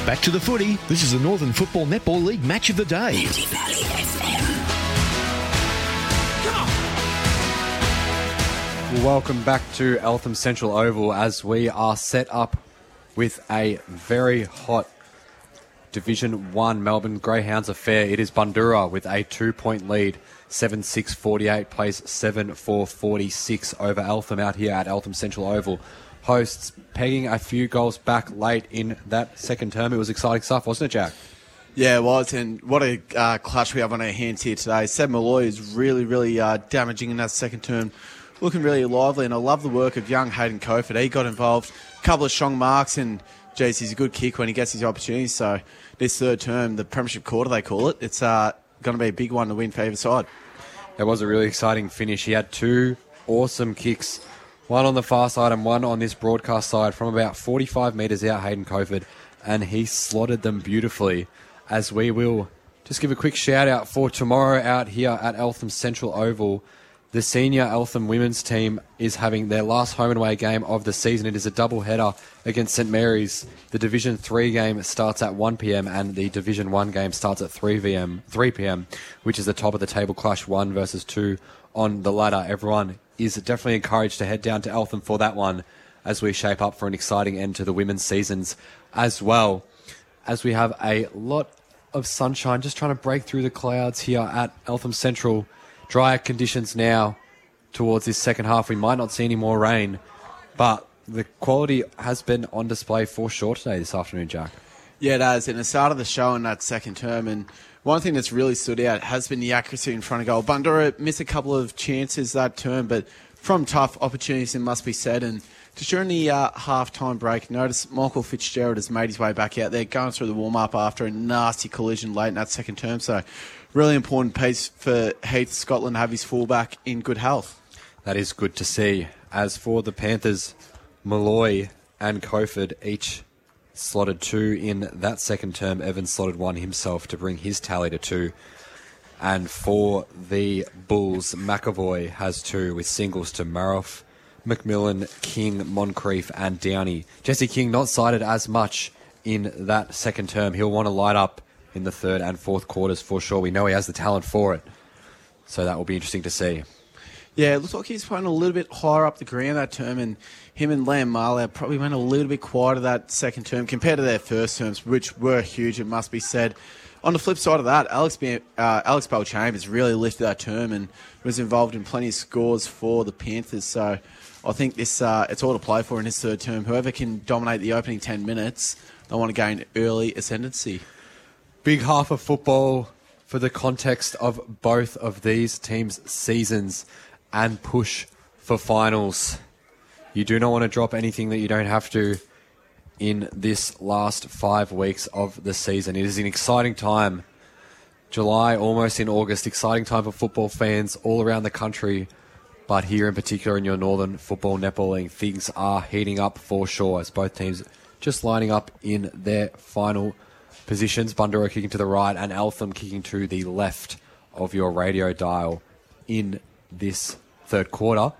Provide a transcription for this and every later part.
Back to the footy. This is the Northern Football Netball League Match of the Day. Welcome back to Eltham Central Oval as we are set up with a very hot Division 1 Melbourne Greyhounds affair. It is Bundoora with a 2-point lead. 7-6-48 plays 7-4-46 over Eltham out here at Eltham Central Oval. Hosts pegging a few goals back late in that second term. It was exciting stuff, wasn't it, Jack? Yeah, it was, and what a clutch we have on our hands here today. Seb Malloy is really damaging in that second term, looking really lively, and I love the work of young Hayden Cofer. He got involved, a couple of strong marks, and geez, he's a good kick when he gets his opportunities. So this third term, the Premiership Quarter they call it, it's going to be a big one to win for either side. It was a really exciting finish. He had two awesome kicks, one on the far side and one on this broadcast side from about 45 metres out, Hayden Coford, and he slotted them beautifully. As we will just give a quick shout out for tomorrow out here at Eltham Central Oval. The senior Eltham women's team is having their last home and away game of the season. It is a double header against St Mary's. The Division 3 game starts at 1 p.m. and the Division 1 game starts at 3 p.m, which is the top of the table clash, 1 versus 2 on the ladder. Everyone is definitely encouraged to head down to Eltham for that one as we shape up for an exciting end to the women's seasons as well. As we have a lot of sunshine just trying to break through the clouds here at Eltham Central. Drier conditions now towards this second half. We might not see any more rain, but the quality has been on display for sure today this afternoon, Jack. Yeah, it has, and it started the show in that second term, and one thing that's really stood out has been the accuracy in front of goal. Bundoora missed a couple of chances that term, but from tough opportunities, it must be said, and just during the half-time break, notice Michael Fitzgerald has made his way back out there, going through the warm-up after a nasty collision late in that second term. So, really important piece for Heath Scotland to have his fullback in good health. That is good to see. As for the Panthers, Malloy and Coford each slotted 2 in that second term. Evans slotted 1 himself to bring his tally to 2. And for the Bulls, McAvoy has 2 with singles to Maroff, McMillan, King, Moncrief and Downey. Jesse King not cited as much in that second term. He'll want to light up in the third and fourth quarters for sure. We know he has the talent for it. So that will be interesting to see. Yeah, it looks like he's playing a little bit higher up the ground that term, and him and Liam Marlow probably went a little bit quieter that second term compared to their first terms, which were huge, it must be said. On the flip side of that, Alex Bell-Chambers really lifted that term and was involved in plenty of scores for the Panthers. So I think this it's all to play for in this third term. Whoever can dominate the opening 10 minutes, they want to gain early ascendancy. Big half of football for the context of both of these teams' seasons and push for finals. You do not want to drop anything that you don't have to in this last 5 weeks of the season. It is an exciting time. July, almost in August, exciting time for football fans all around the country. But here in particular in your Northern Football Netballing, things are heating up for sure as both teams just lining up in their final positions. Bundoora kicking to the right and Eltham kicking to the left of your radio dial in this third quarter.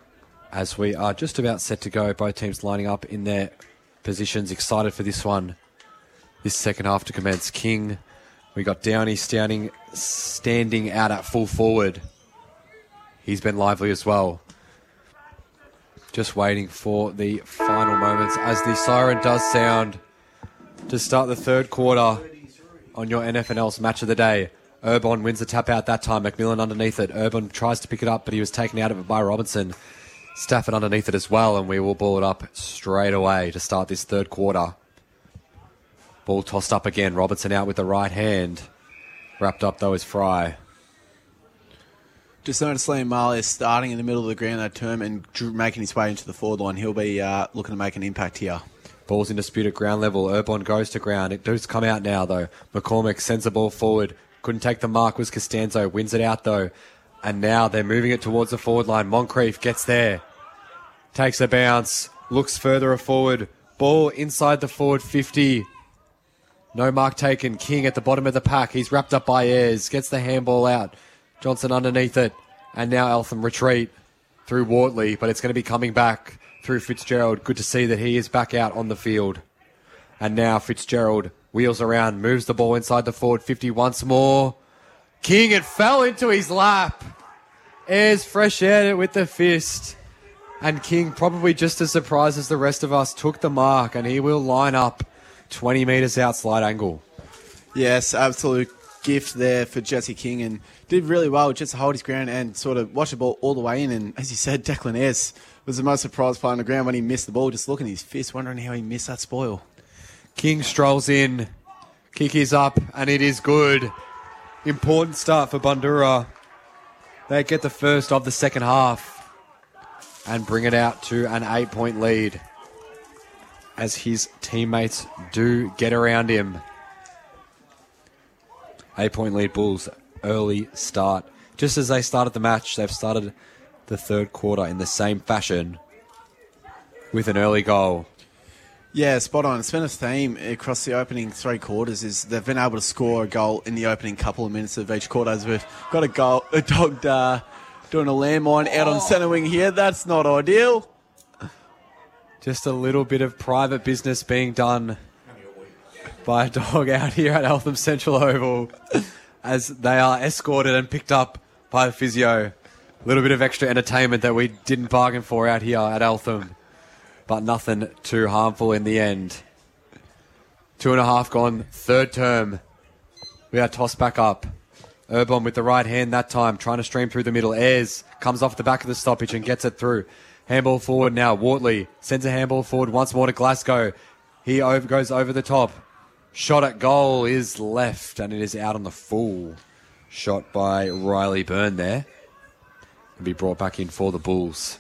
As we are just about set to go, both teams lining up in their positions. Excited for this one. This second half to commence. King, we got Downey standing out at full forward. He's been lively as well. Just waiting for the final moments as the siren does sound to start the third quarter on your NFNL's Match of the Day. Urbon wins the tap out that time. McMillan underneath it. Urbon tries to pick it up, but he was taken out of it by Robinson. Stafford underneath it as well, and we will ball it up straight away to start this third quarter. Ball tossed up again. Robertson out with the right hand. Wrapped up, though, is Fry. Just noticed Liam Marley is starting in the middle of the ground that term and making his way into the forward line. He'll be looking to make an impact here. Ball's in dispute at ground level. Urbon goes to ground. It does come out now, though. McCormick sends the ball forward. Couldn't take the mark. Was Costanzo. Wins it out, though. And now they're moving it towards the forward line. Moncrief gets there. Takes a bounce. Looks further forward. Ball inside the forward 50. No mark taken. King at the bottom of the pack. He's wrapped up by Ayres. Gets the handball out. Johnson underneath it. And now Eltham retreat through Wortley. But it's going to be coming back through Fitzgerald. Good to see that he is back out on the field. And now Fitzgerald wheels around, moves the ball inside the forward 50 once more. King, it fell into his lap. Ayres fresh aired it with the fist. And King, probably just as surprised as the rest of us, took the mark, and he will line up 20 metres out slide angle. Yes, absolute gift there for Jesse King, and did really well just to hold his ground and sort of watch the ball all the way in. And as you said, Declan Ayres was the most surprised player on the ground when he missed the ball, just looking at his fist, wondering how he missed that spoil. King strolls in, kick is up, and it is good. Important start for Bundoora. They get the first of the second half and bring it out to an 8-point lead as his teammates do get around him. 8-point lead Bulls, early start. Just as they started the match, they've started the third quarter in the same fashion with an early goal. Yeah, spot on. It's been a theme across the opening three quarters is they've been able to score a goal in the opening couple of minutes of each quarter. As we've got a dog doing a landmine out on centre wing here. That's not ideal. Just a little bit of private business being done by a dog out here at Eltham Central Oval as they are escorted and picked up by the physio. A little bit of extra entertainment that we didn't bargain for out here at Eltham, but nothing too harmful in the end. 2.5 gone, third term. We are tossed back up. Urbon with the right hand that time, trying to stream through the middle. Ayres comes off the back of the stoppage and gets it through. Handball forward now. Wortley sends a handball forward once more to Glasgow. He goes over the top. Shot at goal is left, and it is out on the full. Shot by Riley Byrne there. And be brought back in for the Bulls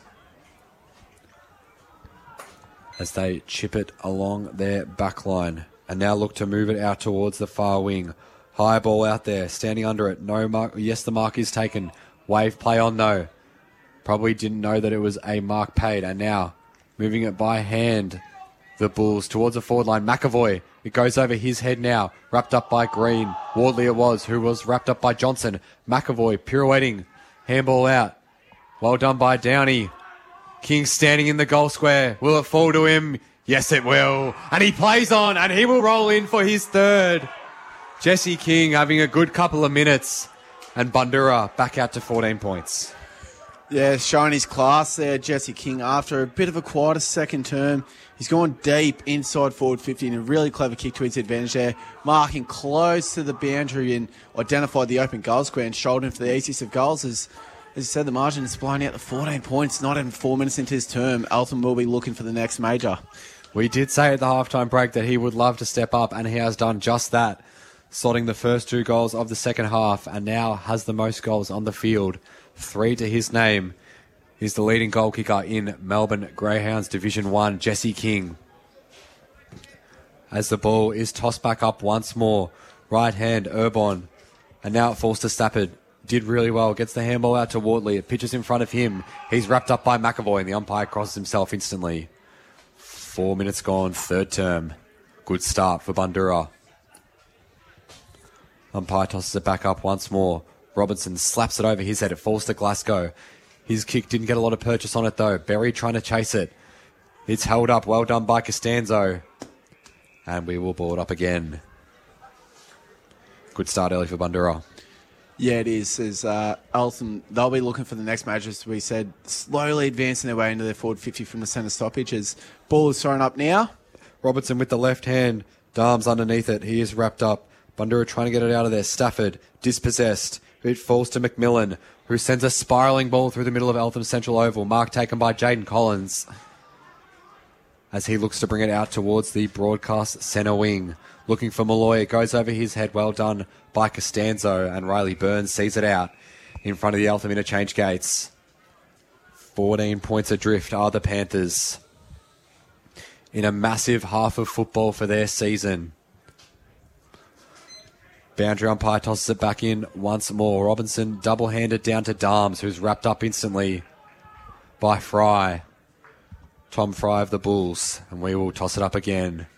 as they chip it along their back line and now look to move it out towards the far wing. High ball out there, standing under it. No mark. Yes, the mark is taken. Wave play on though. Probably didn't know that it was a mark paid. And now moving it by hand, the Bulls towards the forward line. McAvoy, it goes over his head now. Wrapped up by Green. Wardley it was, who was wrapped up by Johnson. McAvoy pirouetting. Handball out. Well done by Downey. King standing in the goal square. Will it fall to him? Yes, it will. And he plays on, and he will roll in for his third. Jesse King having a good couple of minutes, and Bundoora back out to 14 points. Yeah, showing his class there, Jesse King, after a bit of a quieter second term. He's gone deep inside forward 50 and a really clever kick to his advantage there, marking close to the boundary and identified the open goal square and shouldered him for the easiest of goals. As you said, the margin is blown out to 14 points, not even 4 minutes into his term. Eltham will be looking for the next major. We did say at the halftime break that he would love to step up, and he has done just that, slotting the first 2 goals of the second half, and now has the most goals on the field. 3 to his name. He's the leading goal kicker in Melbourne Greyhounds Division 1, Jesse King. As the ball is tossed back up once more. Right hand, Urbon. And now it falls to Stafford. Did really well. Gets the handball out to Wortley. It pitches in front of him. He's wrapped up by McAvoy, and the umpire crosses himself instantly. 4 minutes gone, third term. Good start for Bundoora. Umpire tosses it back up once more. Robinson slaps it over his head. It falls to Glasgow. His kick didn't get a lot of purchase on it, though. Berry trying to chase it. It's held up. Well done by Costanzo. And we will ball it up again. Good start early for Bundoora. Yeah, it is. As Eltham, they'll be looking for the next match, as we said, slowly advancing their way into their forward 50 from the centre stoppage. As ball is thrown up now. Robertson with the left hand. Darms underneath it. He is wrapped up. Bundoora trying to get it out of there. Stafford dispossessed. It falls to McMillan, who sends a spiralling ball through the middle of Eltham Central Oval. Mark taken by Jaden Collins as he looks to bring it out towards the broadcast centre wing. Looking for Malloy. It goes over his head. Well done by Costanzo, and Riley Burns sees it out in front of the Eltham interchange gates. 14 points adrift are the Panthers in a massive half of football for their season. Boundary umpire tosses it back in once more. Robinson double-handed down to Darms, who's wrapped up instantly by Fry. Tom Fry of the Bulls, and we will toss it up again.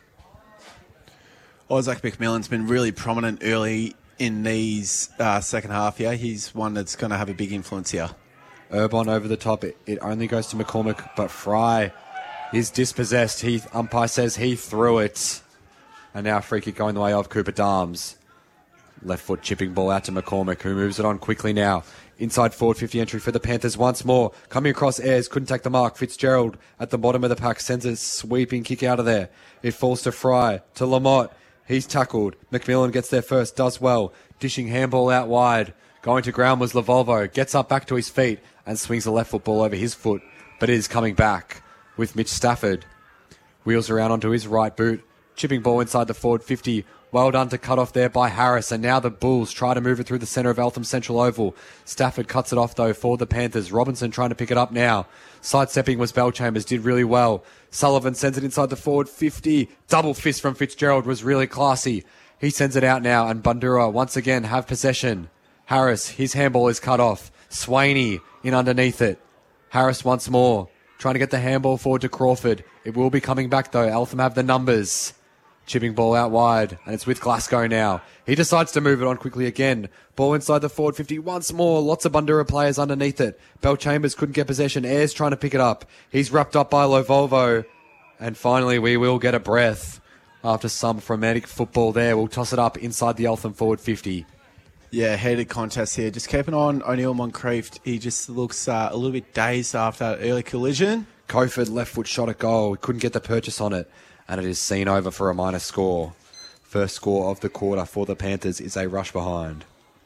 Isaac McMillan's been really prominent early in these second half here. He's one that's going to have a big influence here. Urbon over the top. It only goes to McCormick, but Fry is dispossessed. Umpire says he threw it. And now a free kick going the way of Cooper Darms. Left foot chipping ball out to McCormick, who moves it on quickly now. Inside forward 50 entry for the Panthers once more. Coming across Ayres, couldn't take the mark. Fitzgerald at the bottom of the pack sends a sweeping kick out of there. It falls to Fry, to Lamotte. He's tackled. McMillan gets there first, does well. Dishing handball out wide. Going to ground was Lavolvo. Gets up back to his feet and swings the left foot ball over his foot. But it is coming back with Mitch Stafford. Wheels around onto his right boot. Chipping ball inside the forward 50. Well done to cut off there by Harris. And now the Bulls try to move it through the centre of Eltham Central Oval. Stafford cuts it off, though, for the Panthers. Robinson trying to pick it up now. Sidestepping was Bellchambers, did really well. Sullivan sends it inside the forward 50. Double fist from Fitzgerald was really classy. He sends it out now, and Bandura once again have possession. Harris, his handball is cut off. Swaney in underneath it. Harris once more, trying to get the handball forward to Crawford. It will be coming back, though. Eltham have the numbers. Chipping ball out wide, and it's with Glasgow now. He decides to move it on quickly again. Ball inside the forward 50 once more. Lots of Bandura players underneath it. Bellchambers couldn't get possession. Ayres trying to pick it up. He's wrapped up by Lovolvo. And finally, we will get a breath after some frenetic football there. We'll toss it up inside the Eltham forward 50. Yeah, heated contest here. Just keeping on O'Neill Moncrief. He just looks a little bit dazed after that early collision. Coford left foot shot at goal. Couldn't get the purchase on it. And it is seen over for a minor score. First score of the quarter for the Panthers is a rush behind.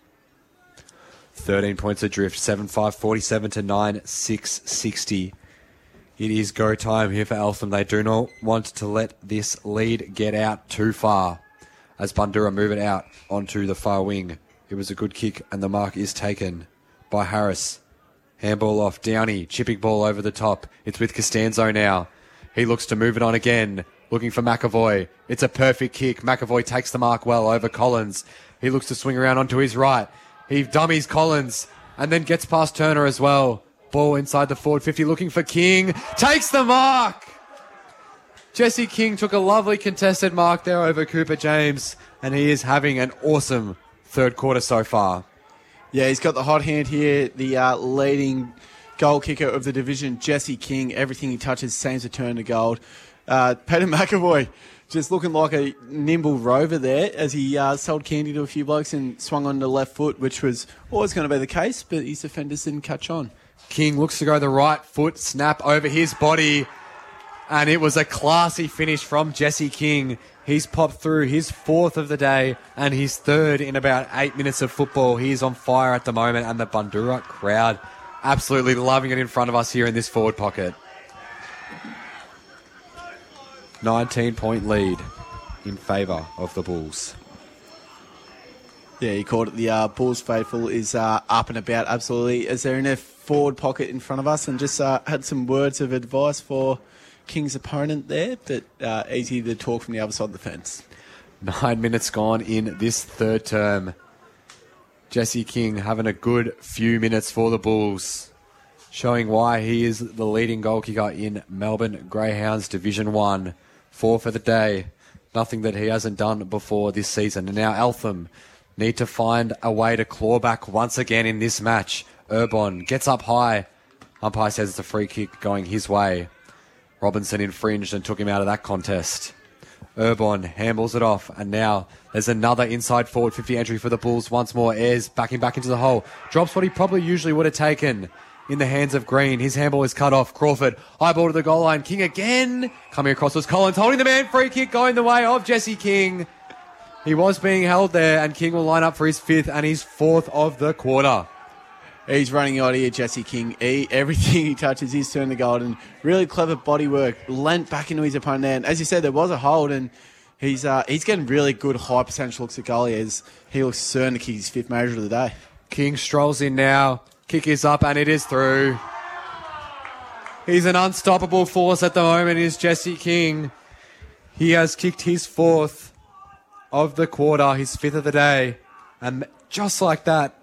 13 points adrift, 7-5-47 to 9-6-60. It is go time here for Eltham. They do not want to let this lead get out too far. As Bandura move it out onto the far wing. It was a good kick, and the mark is taken by Harris. Handball off, Downey, chipping ball over the top. It's with Costanzo now. He looks to move it on again. Looking for McAvoy. It's a perfect kick. McAvoy takes the mark well over Collins. He looks to swing around onto his right. He dummies Collins and then gets past Turner as well. Ball inside the forward 50 looking for King. Takes the mark! Jesse King took a lovely contested mark there over Cooper James, and he is having an awesome third quarter so far. Yeah, he's got the hot hand here. The leading goal kicker of the division, Jesse King. Everything he touches seems to turn to gold. Peter McAvoy just looking like a nimble rover there as he sold candy to a few blokes and swung on the left foot, which was always going to be the case, but his defenders didn't catch on. King looks to go the right foot, snap over his body, and it was a classy finish from Jesse King. He's popped through his fourth of the day and his third in about 8 minutes of football. He is on fire at the moment, and the Bandura crowd absolutely loving it in front of us here in this forward pocket. 19-point lead in favour of the Bulls. Yeah, he called it the Bulls faithful is up and about, absolutely, as they're in a forward pocket in front of us, and just had some words of advice for King's opponent there, but easy to talk from the other side of the fence. 9 minutes gone in this third term. Jesse King having a good few minutes for the Bulls, showing why he is the leading goal kicker in Melbourne Greyhounds Division 1. 4 for the day. Nothing that he hasn't done before this season. And now Eltham need to find a way to claw back once again in this match. Urbon gets up high. Umpire says it's a free kick going his way. Robinson infringed and took him out of that contest. Urbon handballs it off, and now there's another inside forward 50 entry for the Bulls once more. Ayres backing back into the hole. Drops what he probably usually would have taken in the hands of Green. His handball is cut off. Crawford, high ball to the goal line. King again. Coming across was Collins, holding the man. Free kick going the way of Jesse King. He was being held there, and King will line up for his fifth and his fourth of the quarter. He's running out here, Jesse King. Everything he touches is turned to gold, and really clever body work. Lent back into his opponent there. And as you said, there was a hold, and he's getting really good high percentage looks at goalie as he looks certain to kick his fifth major of the day. King strolls in now. Kick is up, and it is through. He's an unstoppable force at the moment, is Jesse King. He has kicked his fourth of the quarter, his fifth of the day. And just like that,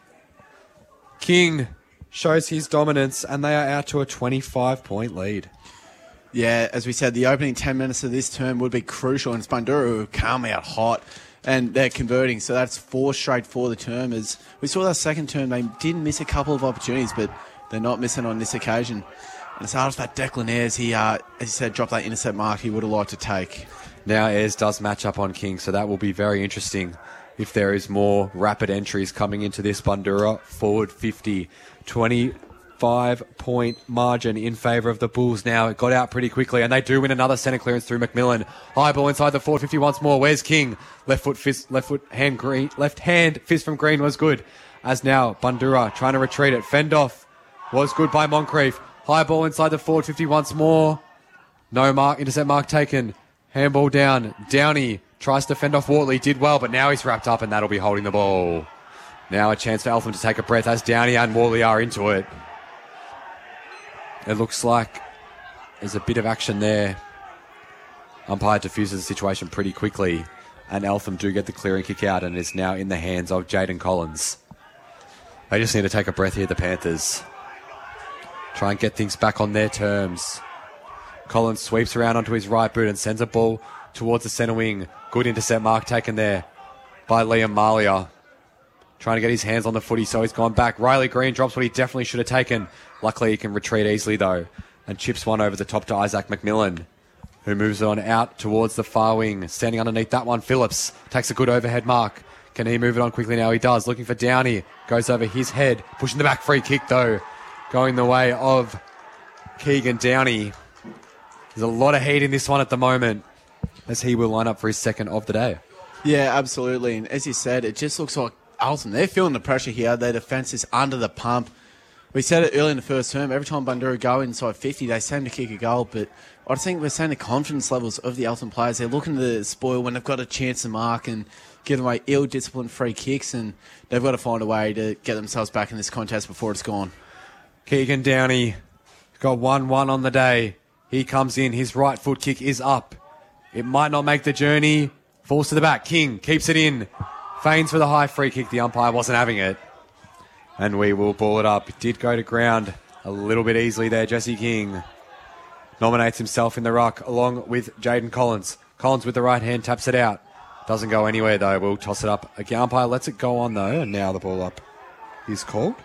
King shows his dominance, and they are out to a 25-point lead. Yeah, as we said, the opening 10 minutes of this term would be crucial, and it's Bandura who come out hot, and they're converting. So that's 4 straight for the term. As we saw that second term, they did miss a couple of opportunities, but they're not missing on this occasion. And it's after that Declan Ayres, he, as you said, dropped that intercept mark he would have liked to take. Now Ayres does match up on King, so that will be very interesting if there is more rapid entries coming into this. Bundoora forward 50, 25-point margin in favour of the Bulls now. It got out pretty quickly, and they do win another centre clearance through McMillan. High ball inside the forward 50 once more. Where's King? Left hand fist from Green was good. As now Bundoora trying to retreat it. Fend off was good by Moncrief. High ball inside the forward 50 once more. No mark, intercept mark taken. Handball down. Downey tries to fend off Wortley. Did well, but now he's wrapped up and that'll be holding the ball. Now a chance for Eltham to take a breath as Downey and Wortley are into it. It looks like there's a bit of action there. Umpire diffuses the situation pretty quickly, and Eltham do get the clearing kick out, and it's now in the hands of Jaden Collins. They just need to take a breath here, the Panthers. Try and get things back on their terms. Collins sweeps around onto his right boot and sends a ball towards the centre wing. Good intercept mark taken there by Liam Malia. Trying to get his hands on the footy, so he's gone back. Riley Green drops what he definitely should have taken. Luckily, he can retreat easily, though, and chips one over the top to Isaac McMillan, who moves on out towards the far wing. Standing underneath that one, Phillips takes a good overhead mark. Can he move it on quickly now? He does. Looking for Downey. Goes over his head. Pushing the back free kick, though. Going the way of Keegan Downey. There's a lot of heat in this one at the moment, as he will line up for his second of the day. Yeah, absolutely. And as you said, it just looks like Eltham, they're feeling the pressure here. Their defence is under the pump. We said it early in the first term. Every time Bundoora go inside 50, they seem to kick a goal. But I think we're saying the confidence levels of the Eltham players, they're looking to spoil when they've got a chance to mark and give away ill-disciplined free kicks. And they've got to find a way to get themselves back in this contest before it's gone. Keegan Downey got 1-1 on the day. He comes in. His right foot kick is up. It might not make the journey. Falls to the back. King keeps it in. Feigns for the high free kick. The umpire wasn't having it. And we will ball it up. It did go to ground a little bit easily there. Jesse King nominates himself in the ruck along with Jaden Collins. Collins with the right hand taps it out. Doesn't go anywhere though. We'll toss it up. Again, umpire lets it go on though. And now the ball up is called.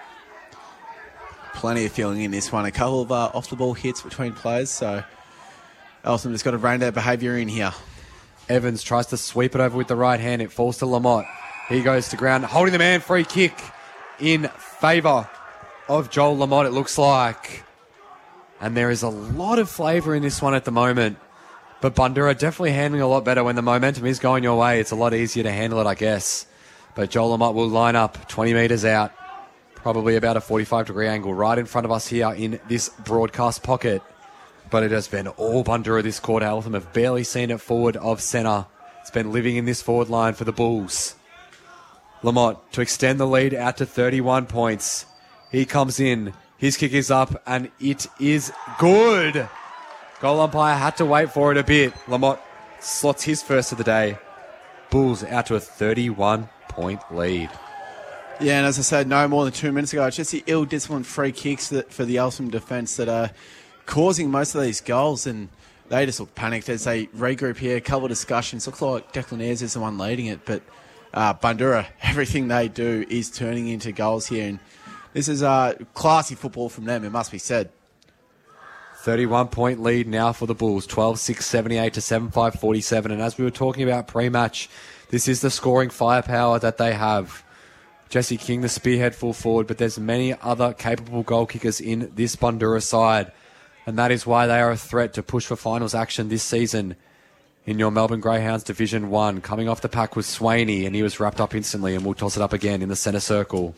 Plenty of feeling in this one. A couple of off-the-ball hits between players, so Eltham just got to rein their behaviour in here. Evans tries to sweep it over with the right hand. It falls to Lamont. He goes to ground, holding the man. Free kick in favour of Joel Lamont, it looks like. And there is a lot of flavour in this one at the moment. But Bundoora definitely handling a lot better when the momentum is going your way. It's a lot easier to handle it, I guess. But Joel Lamont will line up 20 metres out. Probably about a 45-degree angle right in front of us here in this broadcast pocket. But it has been all Bundoora this quarter. Eltham have barely seen it forward of centre. It's been living in this forward line for the Bulls. Lamont to extend the lead out to 31 points. He comes in. His kick is up and it is good. Goal umpire had to wait for it a bit. Lamont slots his first of the day. Bulls out to a 31-point lead. Yeah, and as I said, no more than 2 minutes ago, it's just the ill-disciplined free kicks for the Eltham defence that are causing most of these goals, and they just look panicked as they regroup here. A couple of discussions. Looks like Declan Ayres is the one leading it, but Bundoora, everything they do is turning into goals here, and this is classy football from them, it must be said. 31-point lead now for the Bulls, 12-6, 78 to 7-5, 47, and as we were talking about pre-match, this is the scoring firepower that they have. Jesse King, the spearhead full forward, but there's many other capable goal kickers in this Bundoora side. And that is why they are a threat to push for finals action this season in your Melbourne Greyhounds Division 1. Coming off the pack was Swaney, and he was wrapped up instantly, and we'll toss it up again in the centre circle.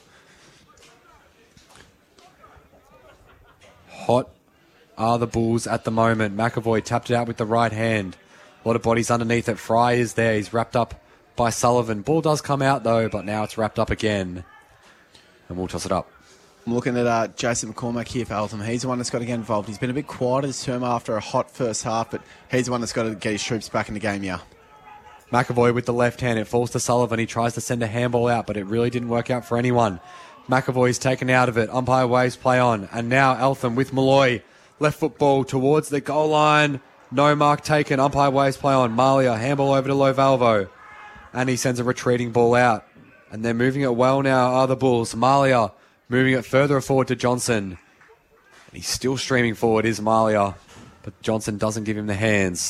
Hot are the Bulls at the moment. McAvoy tapped it out with the right hand. A lot of bodies underneath it. Fry is there. He's wrapped up by Sullivan. Ball does come out though, but now it's wrapped up again. And we'll toss it up. I'm looking at Jason McCormack here for Eltham. He's the one that's got to get involved. He's been a bit quieter this term after a hot first half, but he's the one that's got to get his troops back in the game here. McAvoy with the left hand. It falls to Sullivan. He tries to send a handball out, but it really didn't work out for anyone. McAvoy's taken out of it. Umpire waves play on. And now Eltham with Malloy. Left foot ball towards the goal line. No mark taken. Umpire waves play on. Malia, handball over to Lovalvo. And he sends a retreating ball out. And they're moving it well now, are the Bulls. Malia moving it further forward to Johnson. And he's still streaming forward, is Malia. But Johnson doesn't give him the hands.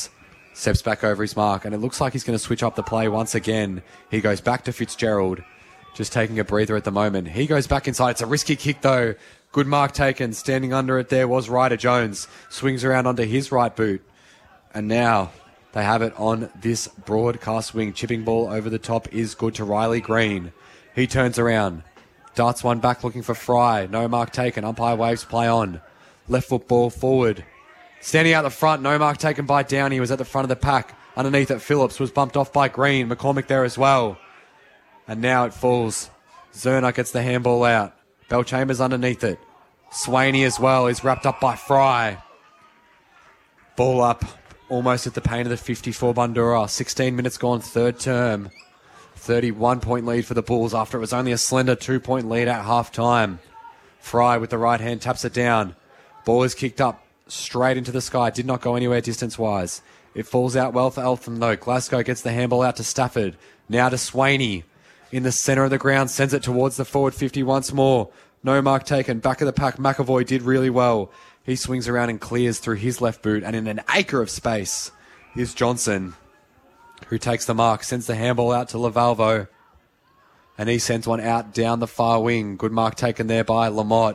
Steps back over his mark, and it looks like he's going to switch up the play once again. He goes back to Fitzgerald, just taking a breather at the moment. He goes back inside. It's a risky kick, though. Good mark taken. Standing under it there was Ryder Jones. Swings around onto his right boot. And now they have it on this broadcast wing. Chipping ball over the top is good to Riley Green. He turns around. Darts one back looking for Fry. No mark taken. Umpire waves play on. Left foot ball forward. Standing out the front. No mark taken by Downey. He was at the front of the pack. Underneath it, Phillips was bumped off by Green. McCormick there as well. And now it falls. Zerner gets the handball out. Bell Chambers underneath it. Swaney as well is wrapped up by Fry. Ball up almost at the paint of the 54 Bundoora. 16 minutes gone, third term. 31-point lead for the Bulls after it was only a slender 2-point lead at half-time. Fry with the right hand taps it down. Ball is kicked up straight into the sky. Did not go anywhere distance-wise. It falls out well for Eltham though. Glasgow gets the handball out to Stafford. Now to Swaney. In the centre of the ground, sends it towards the forward 50 once more. No mark taken. Back of the pack, McAvoy did really well. He swings around and clears through his left boot, and in an acre of space is Johnson, who takes the mark, sends the handball out to Lavalvo, and he sends one out down the far wing. Good mark taken there by Lamont.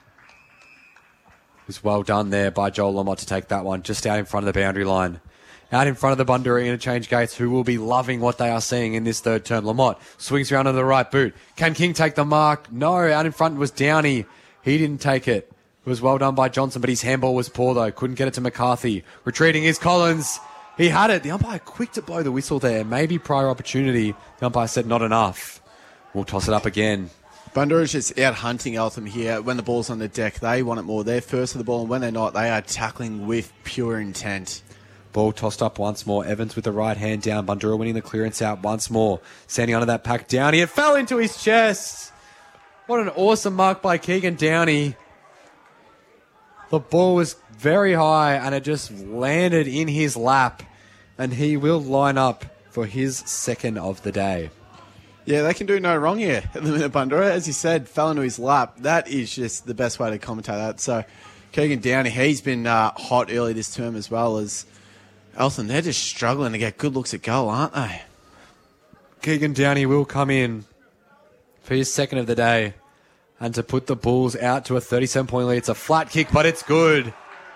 It was well done there by Joel Lamont to take that one, just out in front of the boundary line. Out in front of the Bundoora interchange gates, who will be loving what they are seeing in this third term. Lamont swings around on the right boot. Can King take the mark? No, out in front was Downey. He didn't take it. It was well done by Johnson, but his handball was poor, though. Couldn't get it to McCarthy. Retreating is Collins. He had it. The umpire quick to blow the whistle there. Maybe prior opportunity. The umpire said not enough. We'll toss it up again. Bundoора's just out hunting Eltham here. When the ball's on the deck, they want it more. They're first to the ball, and when they're not, they are tackling with pure intent. Ball tossed up once more. Evans with the right hand down. Bundoora winning the clearance out once more. Standing under that pack. Downey. It fell into his chest. What an awesome mark by Keegan Downey. The ball was very high and it just landed in his lap. And he will line up for his second of the day. Yeah, they can do no wrong here at the minute. Bundoora, as you said, fell into his lap. That is just the best way to commentate that. So Keegan Downey, he's been hot early this term as well as Eltham. They're just struggling to get good looks at goal, aren't they? Keegan Downey will come in for his second of the day and to put the Bulls out to a 37-point lead. It's a flat kick, but it's good.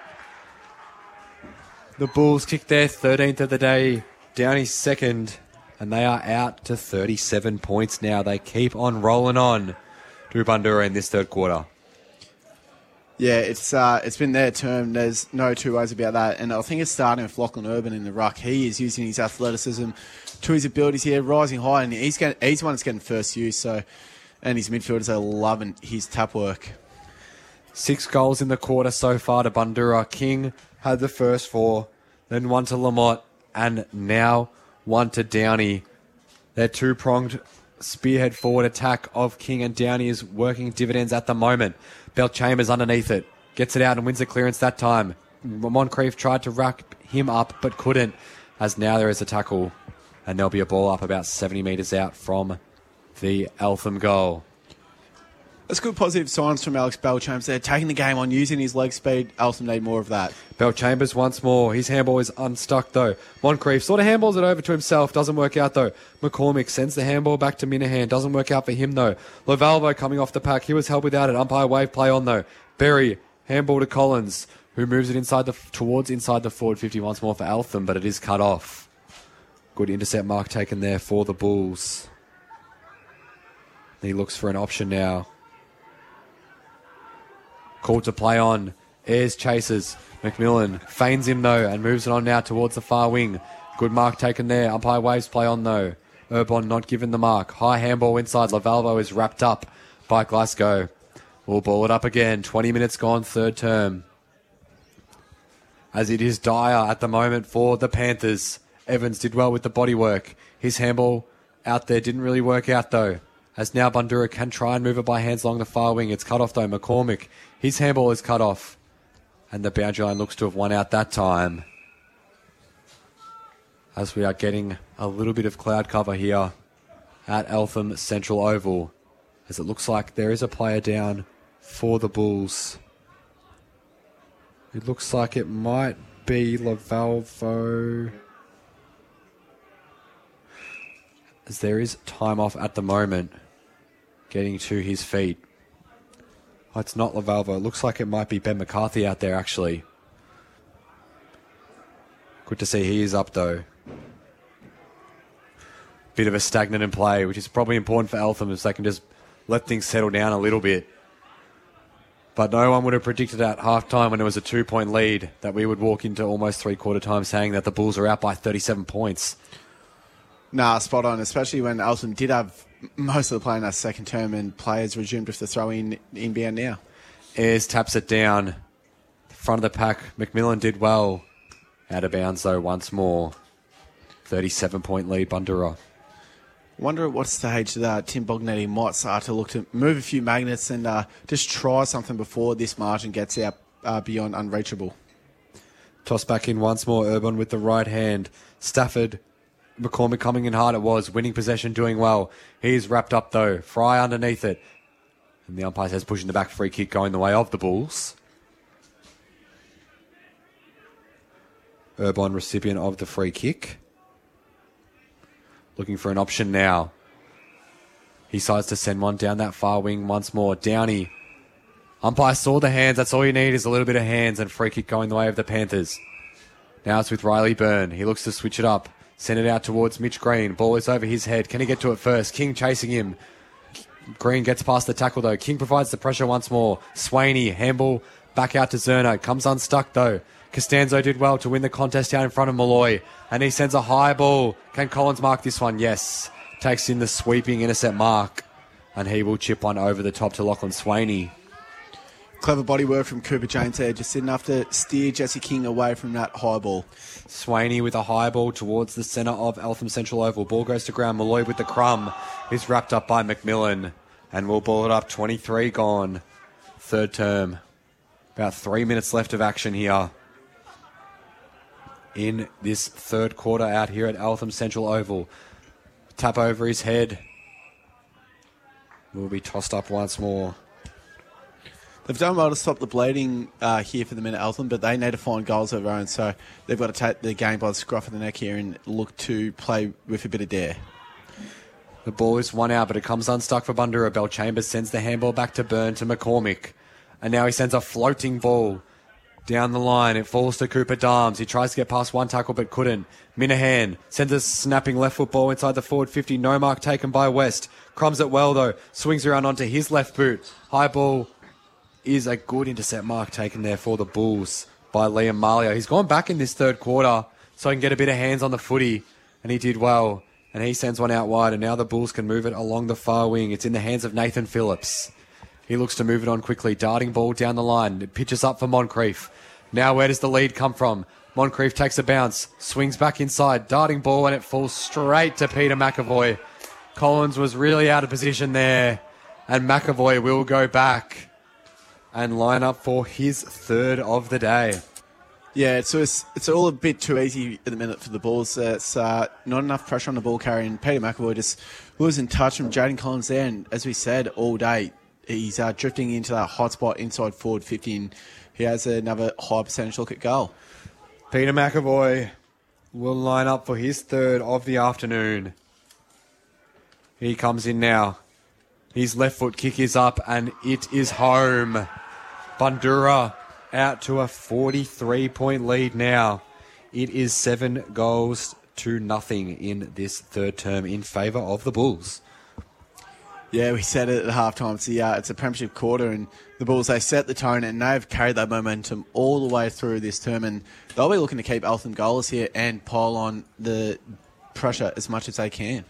The Bulls kick their 13th of the day. Downey's second, and they are out to 37 points now. They keep on rolling on to Bundoora in this third quarter. Yeah, it's been their term. There's no two ways about that. And I think it's starting with Lachlan Urban in the ruck. He is using his athleticism to his abilities here, rising high, and he's one that's getting first use. So, and his midfielders are loving his tap work. 6 goals in the quarter so far to Bundoora. King had the first 4, then one to Lamont, and now one to Downey. Their two-pronged spearhead forward attack of King and Downey is working dividends at the moment. Bell Chambers underneath it. Gets it out and wins the clearance that time. Moncrief tried to rack him up but couldn't, as now there is a tackle. And there'll be a ball up about 70 metres out from the Eltham goal. That's good positive signs from Alex Bell Chambers. They're taking the game on, using his leg speed. Eltham need more of that. Bell Chambers once more. His handball is unstuck though. Moncrief sort of handballs it over to himself. Doesn't work out though. McCormick sends the handball back to Minahan. Doesn't work out for him though. Lavalvo coming off the pack. He was held without it. Umpire wave play on though. Berry, handball to Collins, who moves it towards inside the forward 50 once more for Eltham, but it is cut off. Good intercept mark taken there for the Bulls. He looks for an option now. Called to play on. Ayres chases. McMillan feigns him though and moves it on now towards the far wing. Good mark taken there. Umpire waves play on though. Urbon not given the mark. High handball inside. Lavalvo is wrapped up by Glasgow. We'll ball it up again. 20 minutes gone, third term. As it is dire at the moment for the Panthers. Evans did well with the body work. His handball out there didn't really work out though. As now Bundoora can try and move it by hands along the far wing. It's cut off though. McCormick, his handball is cut off. And the boundary line looks to have won out that time. As we are getting a little bit of cloud cover here at Eltham Central Oval. As it looks like there is a player down for the Bulls. It looks like it might be Lavalvo. as there is time off at the moment. Getting to his feet. Oh, it's not Lavalva. It looks like it might be Ben McCarthy out there, actually. Good to see he is up, though. Bit of a stagnant in play, which is probably important for Eltham, as they can just let things settle down a little bit. But no one would have predicted at halftime when it was a 2-point lead that we would walk into almost three-quarter time saying that the Bulls are out by 37 points. Nah, spot on, especially when Eltham did have most of the play in that second term and players resumed with the throw-in inbound now. Ayres taps it down. Front of the pack, McMillan did well. Out of bounds, though, once more. 37-point lead, Bundoora. Wonder at what stage that Tim Bognetti might start to look to move a few magnets and just try something before this margin gets out beyond unreachable. Toss back in once more, Urban with the right hand. Stafford, McCormick coming in hard it was, winning possession, doing well. He's wrapped up though, Fry underneath it. And the umpire says pushing the back, free kick going the way of the Bulls. Urban recipient of the free kick. Looking for an option now. He decides to send one down that far wing once more. Downey. Umpire saw the hands. That's all you need is a little bit of hands, and free kick going the way of the Panthers. Now it's with Riley Byrne. He looks to switch it up. Send it out towards Mitch Green. Ball is over his head. Can he get to it first? King chasing him. Green gets past the tackle though. King provides the pressure once more. Swaney, handball back out to Zerno. Comes unstuck though. Costanzo did well to win the contest out in front of Malloy. And he sends a high ball. Can Collins mark this one? Yes. Takes in the sweeping intercept mark. And he will chip one over the top to Lachlan Swaney. Clever body work from Cooper James there. Just enough to steer Jesse King away from that high ball. Swaney with a high ball towards the centre of Eltham Central Oval. Ball goes to ground. Malloy with the crumb. Is wrapped up by McMillan. And we'll ball it up. 23 gone. Third term. About 3 minutes left of action here in this third quarter out here at Eltham Central Oval. Tap over his head. Will be tossed up once more. They've done well to stop the bleeding here for the minute, Eltham, but they need to find goals of their own, so they've got to take the game by the scruff of the neck here and look to play with a bit of dare. The ball is one out, but it comes unstuck for Bundoora. Bell Chambers sends the handball back to Byrne to McCormick. And now he sends a floating ball down the line. It falls to Cooper Darms. He tries to get past one tackle but couldn't. Minahan sends a snapping left foot ball inside the forward 50. No mark taken by West. Crumbs it well though. Swings around onto his left boot. High ball is a good intercept mark taken there for the Bulls by Liam Malia. He's gone back in this third quarter so he can get a bit of hands on the footy, and he did well. And he sends one out wide, and now the Bulls can move it along the far wing. It's in the hands of Nathan Phillips. He looks to move it on quickly. Darting ball down the line. It pitches up for Moncrief. Now where does the lead come from? Moncrief takes a bounce. Swings back inside. Darting ball, and it falls straight to Peter McAvoy. Collins was really out of position there. And McAvoy will go back and line up for his third of the day. Yeah, it's all a bit too easy at the minute for the Bulls. It's not enough pressure on the ball carrier, and Peter McAvoy just losing touch from Jaden Collins there. And as we said all day, he's drifting into that hot spot inside forward 50, and he has another high percentage look at goal. Peter McAvoy will line up for his third of the afternoon. He comes in now. His left foot kick is up, and it is home. Bundoora out to a 43-point lead now. It is 7-0 in this third term in favour of the Bulls. Yeah, we said it at halftime. It's a premiership quarter, and the Bulls, they set the tone, and they've carried that momentum all the way through this term, and they'll be looking to keep Eltham goalless here and pile on the pressure as much as they can.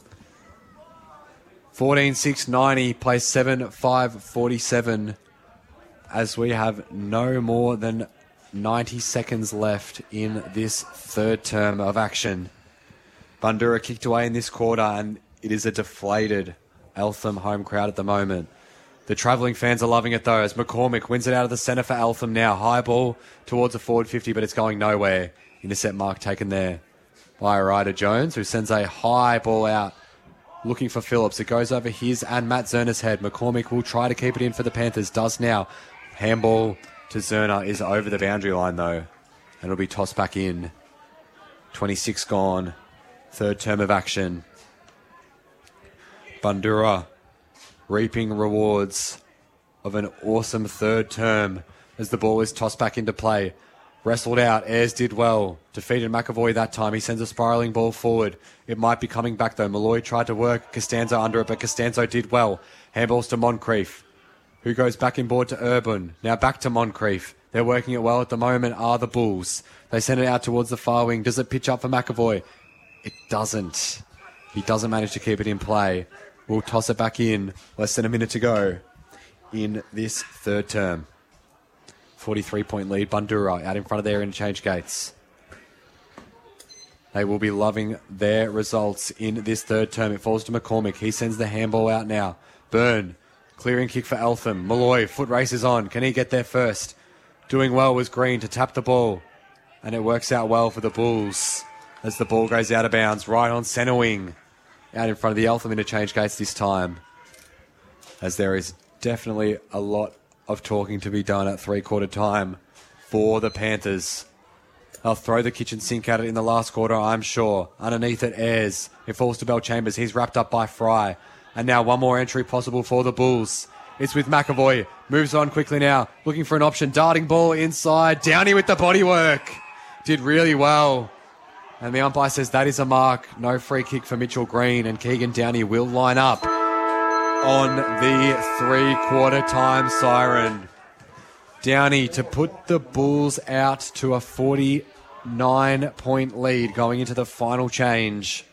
14-6-90, play 7-5-47 as we have no more than 90 seconds left in this third term of action. Bundoora kicked away in this quarter, and it is a deflated Eltham home crowd at the moment. The travelling fans are loving it though, as McCormick wins it out of the centre for Eltham now. High ball towards the forward 50, but it's going nowhere. Intercept mark taken there by Ryder Jones, who sends a high ball out looking for Phillips. It goes over his and Matt Zerner's head. McCormick will try to keep it in for the Panthers. Does now. Handball to Zerner is over the boundary line though, and it'll be tossed back in. 26 gone. Third term of action. Bandura reaping rewards of an awesome third term as the ball is tossed back into play. Wrestled out. Ayres did well. Defeated McAvoy that time. He sends a spiralling ball forward. It might be coming back though. Malloy tried to work Costanzo under it, but Costanzo did well. Handballs to Moncrief, who goes back inboard to Urban. Now back to Moncrief. They're working it well at the moment are the Bulls. They send it out towards the far wing. Does it pitch up for McAvoy? It doesn't. He doesn't manage to keep it in play. We'll toss it back in. Less than a minute to go in this third term. 43-point lead. Bandura out in front of their interchange gates. They will be loving their results in this third term. It falls to McCormick. He sends the handball out now. Byrne, clearing kick for Eltham. Malloy, foot race is on. Can he get there first? Doing well was Green to tap the ball. And it works out well for the Bulls as the ball goes out of bounds. Right on centre wing. Out in front of the Eltham interchange gates this time. As there is definitely a lot of talking to be done at three-quarter time for the Panthers. They'll throw the kitchen sink at it in the last quarter, I'm sure. Underneath it, Ayres. It falls to Bell Chambers. He's wrapped up by Fry. And now one more entry possible for the Bulls. It's with McAvoy. Moves on quickly now. Looking for an option. Darting ball inside. Downey with the bodywork. Did really well. And the umpire says that is a mark. No free kick for Mitchell Green. And Keegan Downey will line up on the three-quarter time siren. Downey to put the Bulls out to a 49-point lead going into the final change.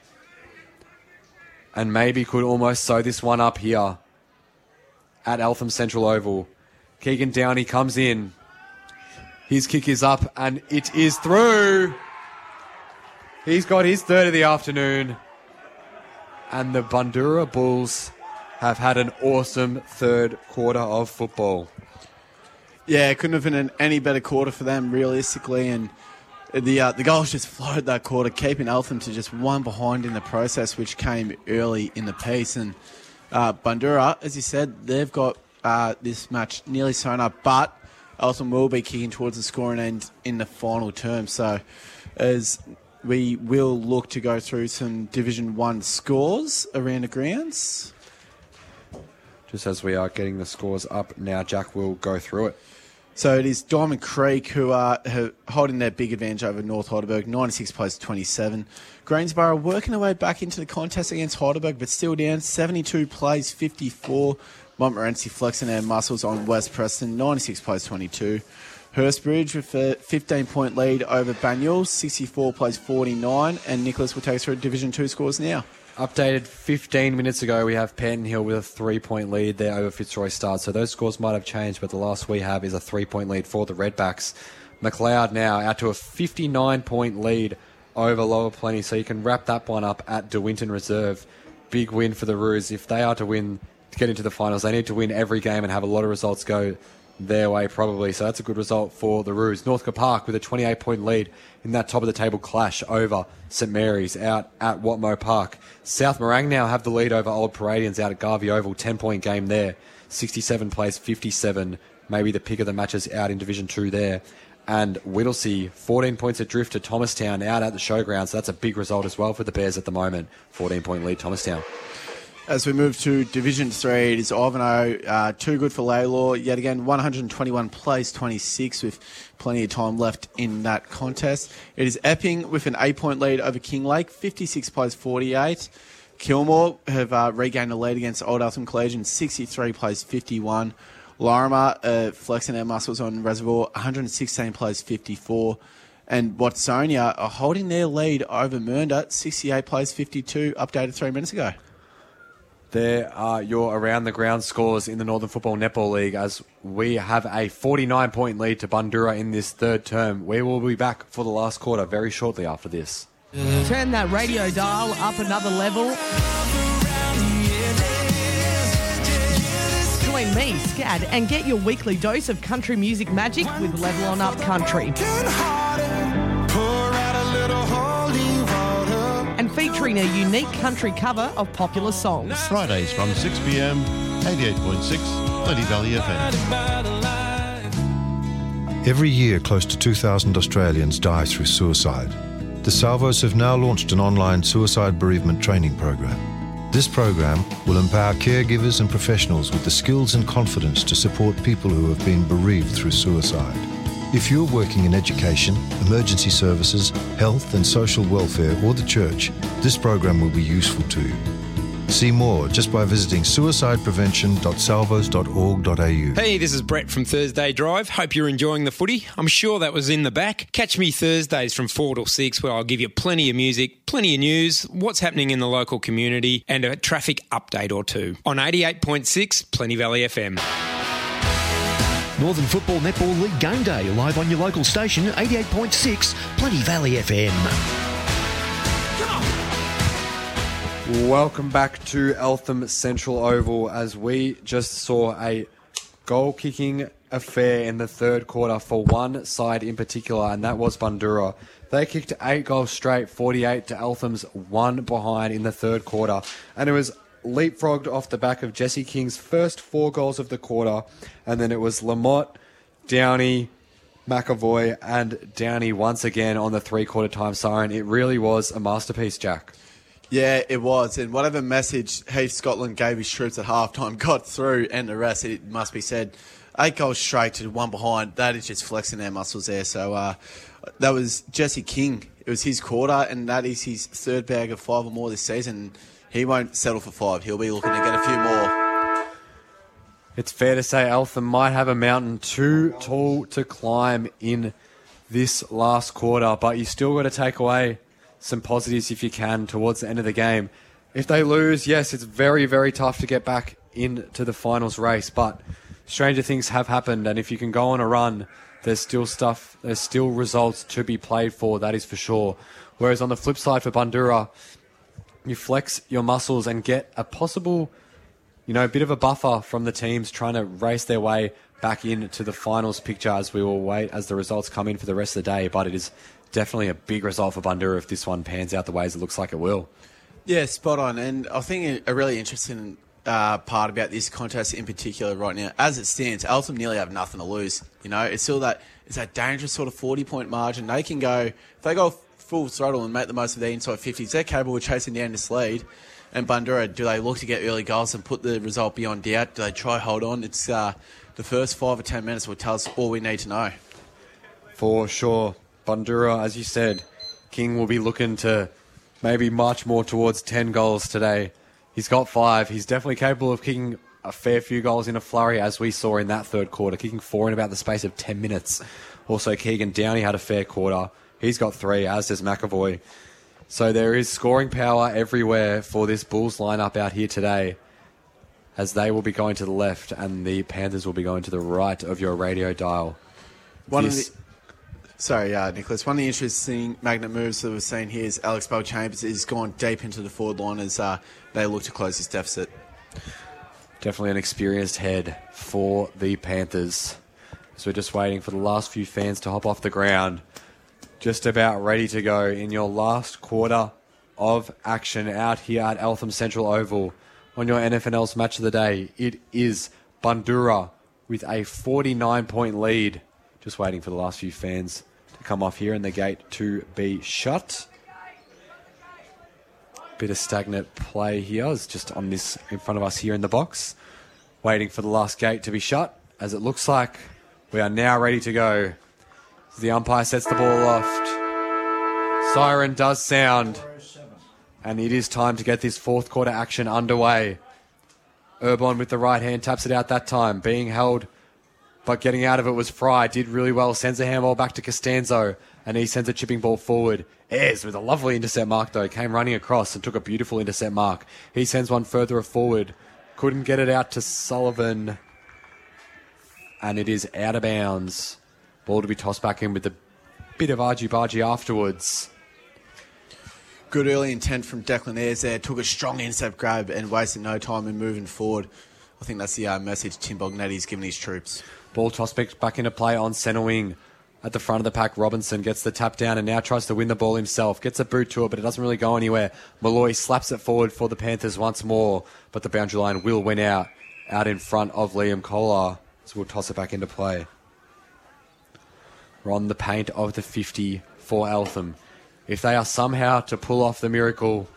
And maybe could almost sew this one up here at Eltham Central Oval. Keegan Downey comes in. His kick is up and it is through. He's got his third of the afternoon. And the Bandura Bulls have had an awesome third quarter of football. Yeah, it couldn't have been any better quarter for them, realistically. And the goals just flowed that quarter, keeping Eltham to just one behind in the process, which came early in the piece. And Bandura, as you said, they've got this match nearly sewn up, but Eltham will be kicking towards the scoring end in the final term. So as we will look to go through some Division 1 scores around the grounds. Just as we are getting the scores up now, Jack will go through it. So it is Diamond Creek who are holding their big advantage over North Heidelberg, 96 plays 27. Greensboro working their way back into the contest against Heidelberg, but still down, 72 plays 54. Montmorency flexing their muscles on West Preston, 96 plays 22. Hurstbridge with a 15-point lead over Banyule, 64 plays 49. And Nicholas will take us through Division 2 scores now. Updated 15 minutes ago, we have Penton Hill with a 3-point lead there over Fitzroy Stars. So those scores might have changed, but the last we have is a 3-point lead for the Redbacks. McLeod now out to a 59-point lead over Lower Plenty, so you can wrap that one up at De Winton Reserve. Big win for the Roos. If they are to win, to get into the finals, they need to win every game and have a lot of results go their way probably. So that's a good result for the Roos. Northcote Park with a 28-point lead in that top-of-the-table clash over St Mary's out at Watmo Park. South Morang now have the lead over Old Paradians out at Garvey Oval. 10-point game there. 67 plays 57. Maybe the pick of the matches out in Division 2 there. And Whittlesea, 14 points adrift to Thomastown out at the showground. So that's a big result as well for the Bears at the moment. 14-point lead, Thomastown. As we move to Division 3, it is Ivanhoe, too good for Laylaw. Yet again, 121 plays 26 with plenty of time left in that contest. It is Epping with an 8-point lead over Kinglake, 56 plays 48. Kilmore have regained the lead against Old Eltham Collegian, 63 plays 51. Lorimer flexing their muscles on Reservoir, 116 plays 54. And Watsonia are holding their lead over Mernda, 68 plays 52, updated 3 minutes ago. There are your around-the-ground scores in the Northern Football Netball League as we have a 49-point lead to Bandura in this third term. We will be back for the last quarter very shortly after this. Turn that radio dial up another level. Join me, Scad, and get your weekly dose of country music magic with Level On Up Country. And featuring a unique country cover of popular songs. Fridays from 6 p.m, 88.6, Lady Valley FM. Every year, close to 2,000 Australians die through suicide. The Salvos have now launched an online suicide bereavement training program. This program will empower caregivers and professionals with the skills and confidence to support people who have been bereaved through suicide. If you're working in education, emergency services, health and social welfare or the church, this program will be useful to you. See more just by visiting suicideprevention.salvos.org.au. Hey, this is Brett from Thursday Drive. Hope you're enjoying the footy. I'm sure that was in the back. Catch me Thursdays from 4 till 6 where I'll give you plenty of music, plenty of news, what's happening in the local community and a traffic update or two. On 88.6 Plenty Valley FM. Northern Football Netball League Game Day, live on your local station, 88.6 Plenty Valley FM. Welcome back to Eltham Central Oval as we just saw a goal-kicking affair in the third quarter for one side in particular, and that was Bundoora. They kicked 8 goals straight, 48 to Eltham's 1 behind in the third quarter, and it was leapfrogged off the back of Jesse King's first 4 goals of the quarter, and then it was Lamotte, Downey, McAvoy, and Downey once again on the three-quarter time siren. It really was a masterpiece, Jack. Yeah, it was. And whatever message Heath Scotland gave his troops at halftime got through, and the rest, it must be said. 8 goals straight to 1 behind. That is just flexing their muscles there. So that was Jesse King. It was his quarter, and that is his third bag of 5 or more this season. He won't settle for 5. He'll be looking to get a few more. It's fair to say Eltham might have a mountain too tall to climb in this last quarter, but you still got to take away some positives if you can towards the end of the game. If they lose, yes, it's very, very tough to get back into the finals race, but stranger things have happened, and if you can go on a run, there's still results to be played for, that is for sure. Whereas on the flip side for Bundoora, you flex your muscles and get a possible, bit of a buffer from the teams trying to race their way back into the finals picture as we will wait as the results come in for the rest of the day, but it is definitely a big result for Bundoora if this one pans out the way as it looks like it will. Yeah, spot on. And I think a really interesting part about this contest in particular right now, as it stands, Eltham nearly have nothing to lose. It's still that dangerous sort of 40-point margin. They can go, if they go full throttle and make the most of their inside 50s, they're capable of chasing down this lead. And Bundoora, do they look to get early goals and put the result beyond doubt? Do they try hold on? It's the first 5 or 10 minutes will tell us all we need to know. For sure. Bundoora, as you said, King will be looking to maybe march more towards 10 goals today. He's got 5. He's definitely capable of kicking a fair few goals in a flurry, as we saw in that third quarter, kicking 4 in about the space of 10 minutes. Also, Keegan Downey had a fair quarter. He's got 3, as does McAvoy. So there is scoring power everywhere for this Bulls lineup out here today, as they will be going to the left and the Panthers will be going to the right of your radio dial. Nicholas, one of the interesting magnet moves that we've seen here is Alex Bell-Chambers has gone deep into the forward line as they look to close this deficit. Definitely an experienced head for the Panthers. So we're just waiting for the last few fans to hop off the ground. Just about ready to go in your last quarter of action out here at Eltham Central Oval on your NFNL's match of the day. It is Bundoora with a 49-point lead. Just waiting for the last few fans to come off here and the gate to be shut. Bit of stagnant play here. It's just on this in front of us here in the box. Waiting for the last gate to be shut, as it looks like we are now ready to go. As the umpire sets the ball aloft. Siren does sound. And it is time to get this fourth quarter action underway. Urbon with the right hand taps it out that time. Being held, but getting out of it was Fry. Did really well. Sends a handball back to Costanzo. And he sends a chipping ball forward. Ayres with a lovely intercept mark, though. Came running across and took a beautiful intercept mark. He sends one further forward. Couldn't get it out to Sullivan. And it is out of bounds. Ball to be tossed back in with a bit of argy-bargy afterwards. Good early intent from Declan Ayres there. Took a strong intercept grab and wasted no time in moving forward. I think that's the message Tim Bognetti's given his troops. Ball tossed back into play on centre wing. At the front of the pack, Robinson gets the tap down and now tries to win the ball himself. Gets a boot to it, but it doesn't really go anywhere. Malloy slaps it forward for the Panthers once more, but the boundary line will win out in front of Liam Kohler. So we'll toss it back into play. We're on the paint of the 50 for Eltham. If they are somehow to pull off the miracle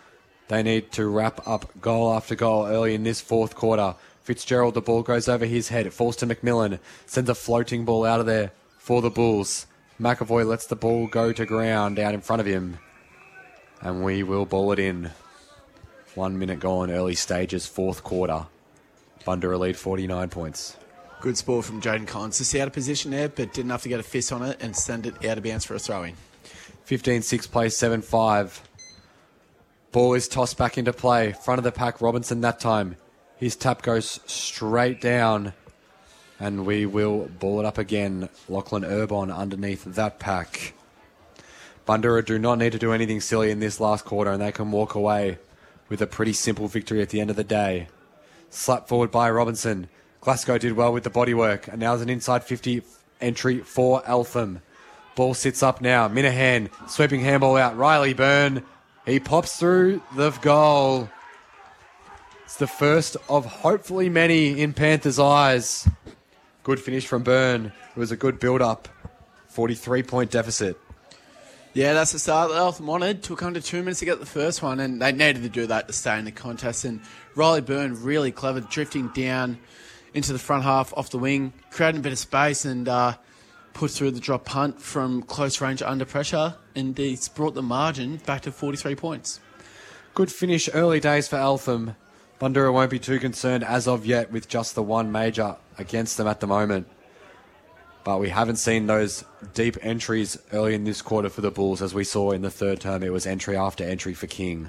They need to wrap up goal after goal early in this fourth quarter. Fitzgerald, the ball goes over his head. It falls to McMillan. Sends a floating ball out of there for the Bulls. McAvoy lets the ball go to ground out in front of him. And we will ball it in. 1 minute gone, early stages, fourth quarter. Bundoora lead 49 points. Good sport from Jaden Collins. Just out of position there, but did enough to get a fist on it and send it out of bounds for a throw-in. 15-6 play, 7-5. Ball is tossed back into play. Front of the pack, Robinson that time. His tap goes straight down. And we will ball it up again. Lachlan Urbon underneath that pack. Bundoora do not need to do anything silly in this last quarter, and they can walk away with a pretty simple victory at the end of the day. Slap forward by Robinson. Glasgow did well with the bodywork, and now there's an inside 50 entry for Eltham. Ball sits up now. Minahan sweeping handball out. Riley Byrne. He pops through the goal. It's the first of hopefully many in Panthers' eyes. Good finish from Byrne. It was a good build-up. 43-point deficit. Yeah, that's the start that Eltham wanted. Took under 2 minutes to get the first one, and they needed to do that to stay in the contest. And Riley Byrne, really clever, drifting down into the front half off the wing, creating a bit of space, and put through the drop punt from close range under pressure, and he's brought the margin back to 43 points. Good finish, early days for Eltham. Bundoora won't be too concerned as of yet with just the one major against them at the moment. But we haven't seen those deep entries early in this quarter for the Bulls, as we saw in the third term. It was entry after entry for King.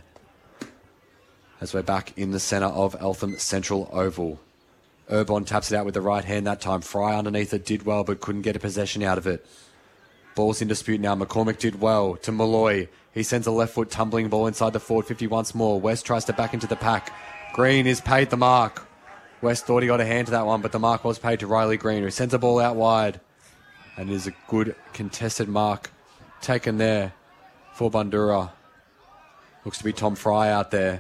As we're back in the centre of Eltham Central Oval. Urbon taps it out with the right hand that time. Fry underneath it did well, but couldn't get a possession out of it. Ball's in dispute now. McCormick did well to Malloy. He sends a left foot tumbling ball inside the forward 50 once more. West tries to back into the pack. Green is paid the mark. West thought he got a hand to that one, but the mark was paid to Riley Green, who sends a ball out wide. And is a good contested mark taken there for Bundoora. Looks to be Tom Fry out there.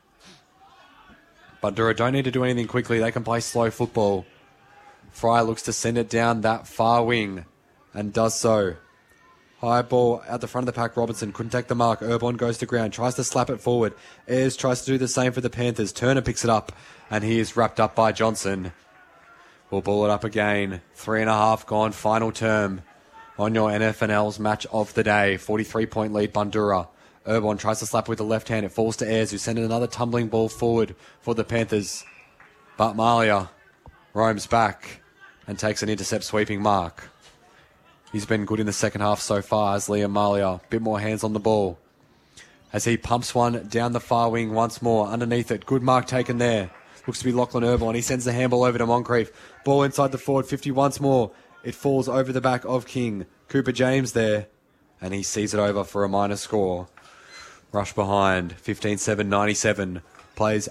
Bundoora don't need to do anything quickly. They can play slow football. Fry looks to send it down that far wing and does so. High ball out the front of the pack. Robinson couldn't take the mark. Urbon goes to ground. Tries to slap it forward. Ayres tries to do the same for the Panthers. Turner picks it up and he is wrapped up by Johnson. We'll ball it up again. 3.5 gone. Final term on your NFNL's match of the day. 43-point lead Bundoora. Urbon tries to slap with the left hand. It falls to Ayres, who sends another tumbling ball forward for the Panthers. But Malia roams back and takes an intercept sweeping mark. He's been good in the second half so far as Liam Malia. A bit more hands on the ball. As he pumps one down the far wing once more. Underneath it. Good mark taken there. Looks to be Lachlan Urbon. He sends the handball over to Moncrief. Ball inside the forward 50 once more. It falls over the back of King. Cooper James there. And he sees it over for a minor score. Rush behind. 15-7-97. Plays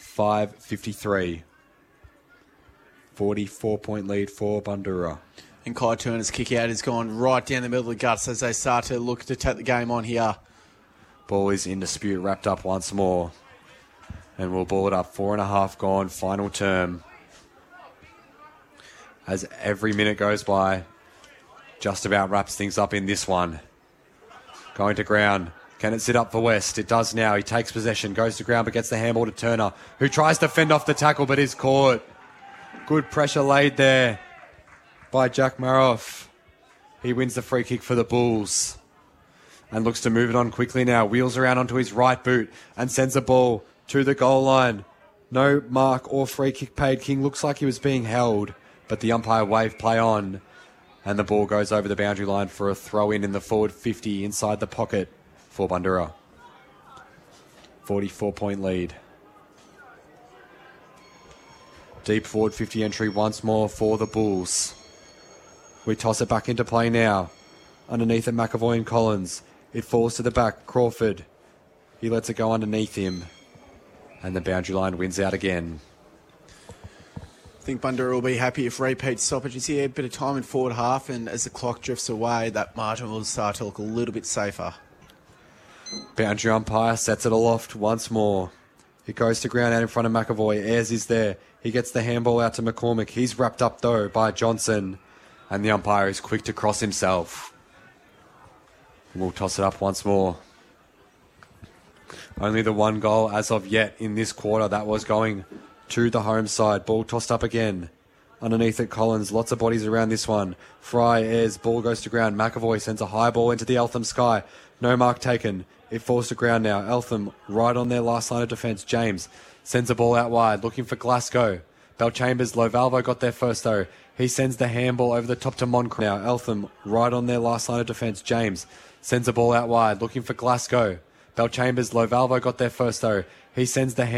8-5-53. 44-point lead for Bundoora. And Kai Turner's kick out has gone right down the middle of the guts as they start to look to take the game on here. Ball is in dispute. Wrapped up once more. And we'll ball it up. 4.5 gone. Final term. As every minute goes by, just about wraps things up in this one. Going to ground. Can it sit up for West? It does now. He takes possession, goes to ground, but gets the handball to Turner, who tries to fend off the tackle, but is caught. Good pressure laid there by Jack Maroff. He wins the free kick for the Bulls and looks to move it on quickly now. Wheels around onto his right boot and sends the ball to the goal line. No mark or free kick paid. King looks like he was being held, but the umpire waved play on, and the ball goes over the boundary line for a throw-in in the forward 50 inside the pocket for Bundoora. 44-point lead. Deep forward 50 entry once more for the Bulls. We toss it back into play now. Underneath it, McAvoy and Collins. It falls to the back. Crawford. He lets it go underneath him. And the boundary line wins out again. I think Bundoora will be happy if repeat stoppages here. A bit of time in forward half, and as the clock drifts away, that margin will start to look a little bit safer. Boundary umpire sets it aloft once more. It goes to ground out in front of McAvoy. Ayres is there. He gets the handball out to McCormick. He's wrapped up, though, by Johnson. And the umpire is quick to cross himself. We'll toss it up once more. Only the one goal as of yet in this quarter. That was going to the home side. Ball tossed up again. Underneath it, Collins. Lots of bodies around this one. Fry airs. Ball goes to ground. McAvoy sends a high ball into the Eltham sky. No mark taken. It falls to ground now. Eltham right on their last line of defence. James sends the ball out wide, looking for Glasgow. Belchambers, Lovalvo got there first though. He sends the handball over the top to Moncrief. Now Eltham right on their last line of defence. James sends the ball out wide, looking for Glasgow. Belchambers, Lovalvo got there first though. He sends the